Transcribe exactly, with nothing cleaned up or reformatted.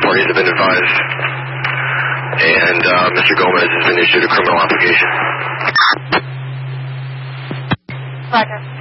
parties have been advised, and uh, Mister Gomez has been issued a criminal application. Roger.